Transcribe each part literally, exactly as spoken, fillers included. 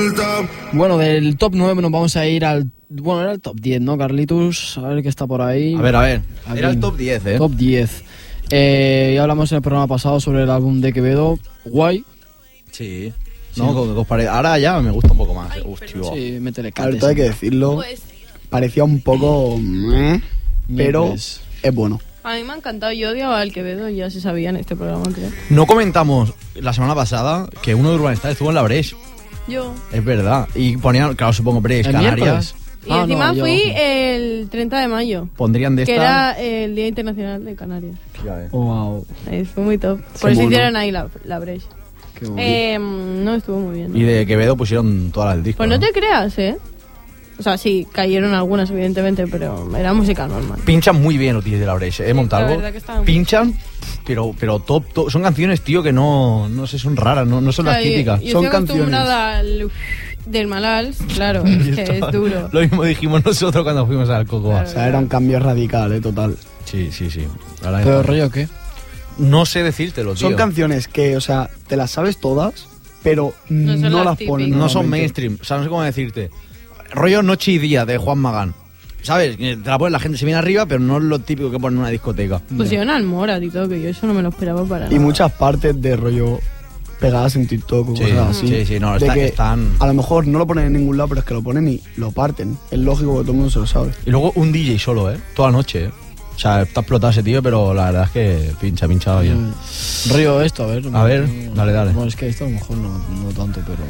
Bueno, del top nueve nos vamos a ir al... Bueno, era el top diez, ¿no, Carlitos? A ver qué está por ahí. A ver, a ver. Aquí. Era el top diez, ¿eh? Top diez. Eh, ya hablamos en el programa pasado sobre el álbum de Quevedo. Guay. Sí. No, ¿qué os parece? Ahora ya me gusta un poco más. Ay, Hostia. pero- Sí, métele Ahorita cantes. hay que decirlo, Pues parecía un poco... meh, pero Ñepes. es bueno. a mí me ha encantado. Yo odiaba al Quevedo, ya se sabía en este programa, creo. No comentamos la semana pasada que uno de Urban Style estuvo en la Breche. Yo. Es verdad. Y ponían, claro, supongo Breche, ¿El Canarias. miércoles? Y Ah, encima no, yo- fui el treinta de mayo, Pondrían de que esta. era el Día Internacional de Canarias. Ya ves. Wow. Eh, fue muy top. Qué Por eso mono. hicieron ahí la, la brecha. Qué bonito. Eh, no estuvo muy bien. ¿no? Y de Quevedo pusieron todas las del disco. Pues no te creas, ¿eh? O sea, sí, cayeron algunas, evidentemente, pero era música normal. Pinchan muy bien los tíos de la Breche, ¿eh, Montalvo? la verdad que estaban- Pinchan, pero, pero top, top. Son canciones, tío, que no, no sé, son raras, no, no son las Claro, yo- típicas. Yo Son estoy acostumbrada canciones. al del Malals, claro, es que es duro. Lo mismo dijimos nosotros cuando fuimos al Cocoa. Claro. O sea, era un cambio radical, eh, total. Sí, sí, sí. Ahora Pero rollo, ¿qué? no sé decírtelo, tío. Son canciones que, o sea, te las sabes todas, pero No no, son las las típicas. ponen. No son normalmente. mainstream, o sea, no sé cómo decirte. Rollo Noche y Día de Juan Magán. ¿Sabes? Que te la pones, la gente se viene arriba, pero no es lo típico que ponen en una discoteca. Pusieron al Morat y todo, que yo eso no me lo esperaba para Y nada. muchas partes de rollo pegadas en TikTok o Sí, cosas así. sí, sí, no, de está- que están- a lo mejor no lo ponen en ningún lado, pero es que lo ponen y lo parten. Es lógico que todo el mundo se lo sabe. Y luego un D J solo, ¿eh? Toda la noche, ¿eh? O sea, está explotado ese tío, pero la verdad es que pincha, pinchaba bien. Mm. Rollo esto, a ver. A ver, Mm, dale, dale. Bueno, es que esto a lo mejor no, no tanto, pero...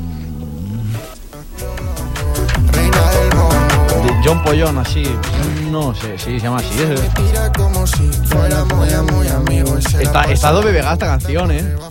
De John Pollón, así, no sé, sí, se llama así. ¿eh? Mira como si fuéramos ya muy amigos. Está, está Adobe Vega esta canción, ¿eh?